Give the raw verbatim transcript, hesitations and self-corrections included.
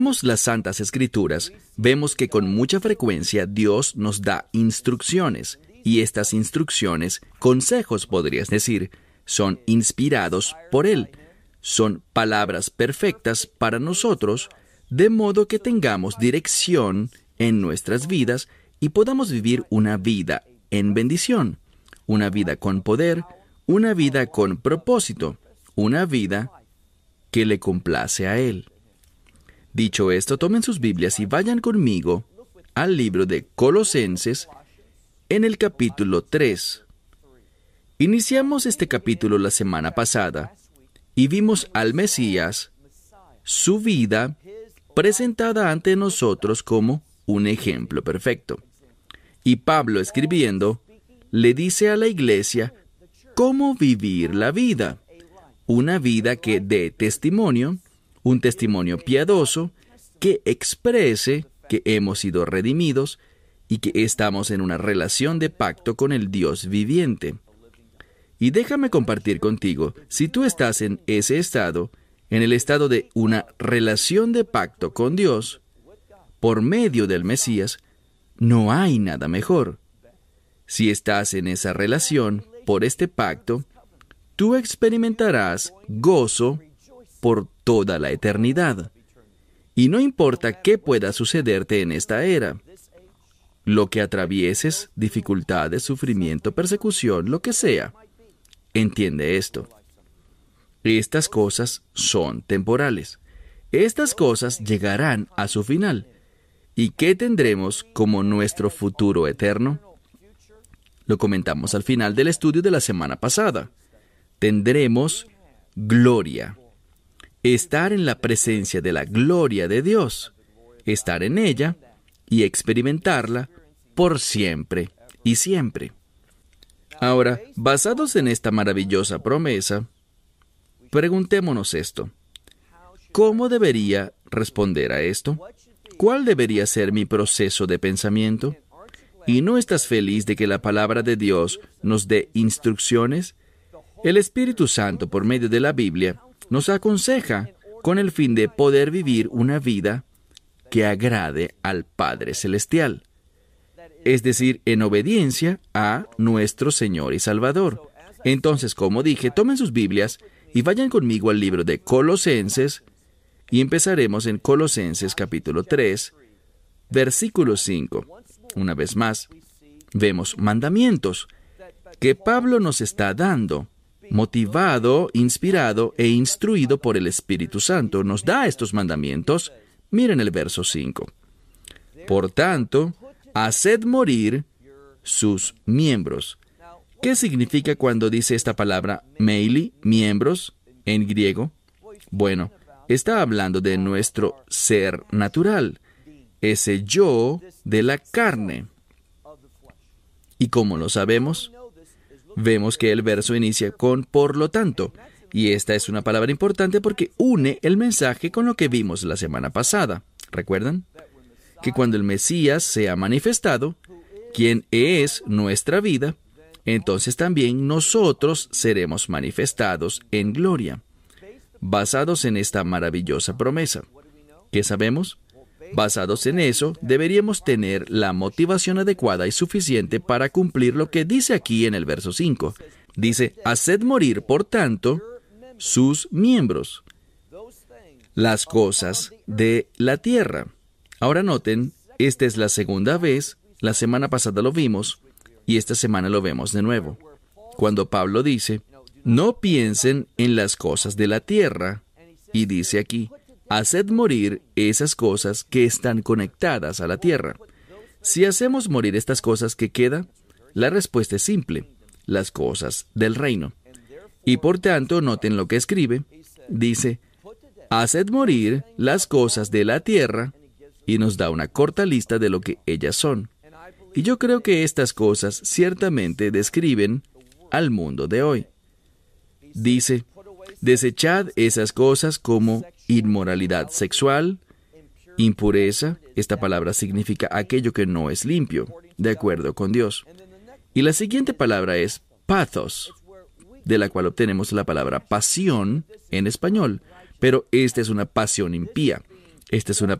Vemos las Santas Escrituras, vemos que con mucha frecuencia Dios nos da instrucciones, y estas instrucciones, consejos podrías decir, son inspirados por Él. Son palabras perfectas para nosotros, de modo que tengamos dirección en nuestras vidas y podamos vivir una vida en bendición, una vida con poder, una vida con propósito, una vida que le complace a Él. Dicho esto, tomen sus Biblias y vayan conmigo al libro de Colosenses en el capítulo tres. Iniciamos este capítulo la semana pasada y vimos al Mesías, su vida, presentada ante nosotros como un ejemplo perfecto. Y Pablo, escribiendo, le dice a la iglesia cómo vivir la vida. Una vida que dé testimonio, un testimonio piadoso, que exprese que hemos sido redimidos y que estamos en una relación de pacto con el Dios viviente. Y déjame compartir contigo, si tú estás en ese estado, en el estado de una relación de pacto con Dios, por medio del Mesías, no hay nada mejor. Si estás en esa relación, por este pacto, tú experimentarás gozo por toda la eternidad. Y no importa qué pueda sucederte en esta era, lo que atravieses, dificultades, sufrimiento, persecución, lo que sea, entiende esto. Estas cosas son temporales. Estas cosas llegarán a su final. ¿Y qué tendremos como nuestro futuro eterno? Lo comentamos al final del estudio de la semana pasada. Tendremos gloria. Estar en la presencia de la gloria de Dios. Estar en ella y experimentarla por siempre y siempre. Ahora, basados en esta maravillosa promesa, preguntémonos esto. ¿Cómo debería responder a esto? ¿Cuál debería ser mi proceso de pensamiento? ¿Y no estás feliz de que la palabra de Dios nos dé instrucciones? El Espíritu Santo, por medio de la Biblia, nos aconseja con el fin de poder vivir una vida que agrade al Padre Celestial, es decir, en obediencia a nuestro Señor y Salvador. Entonces, como dije, tomen sus Biblias y vayan conmigo al libro de Colosenses, y empezaremos en Colosenses capítulo tres, versículo cinco. Una vez más, vemos mandamientos que Pablo nos está dando, motivado, inspirado e instruido por el Espíritu Santo. Nos da estos mandamientos. Miren el verso cinco. Por tanto, haced morir sus miembros. ¿Qué significa cuando dice esta palabra meili, miembros, en griego? Bueno, está hablando de nuestro ser natural, ese yo de la carne. ¿Y cómo lo sabemos? Vemos que el verso inicia con por lo tanto, y esta es una palabra importante porque une el mensaje con lo que vimos la semana pasada. ¿Recuerdan? Que cuando el Mesías sea manifestado, quien es nuestra vida, entonces también nosotros seremos manifestados en gloria, basados en esta maravillosa promesa. ¿Qué sabemos? Basados en eso, deberíamos tener la motivación adecuada y suficiente para cumplir lo que dice aquí en el verso cinco. Dice, haced morir, por tanto, sus miembros, las cosas de la tierra. Ahora noten, esta es la segunda vez, la semana pasada lo vimos, y esta semana lo vemos de nuevo. Cuando Pablo dice, no piensen en las cosas de la tierra, y dice aquí, haced morir esas cosas que están conectadas a la tierra. Si hacemos morir estas cosas, ¿qué queda? La respuesta es simple, las cosas del reino. Y por tanto, noten lo que escribe, dice, haced morir las cosas de la tierra, y nos da una corta lista de lo que ellas son. Y yo creo que estas cosas ciertamente describen al mundo de hoy. Dice, desechad esas cosas como inmoralidad sexual, impureza, esta palabra significa aquello que no es limpio, de acuerdo con Dios. Y la siguiente palabra es pathos, de la cual obtenemos la palabra pasión en español, pero esta es una pasión impía. Esta es una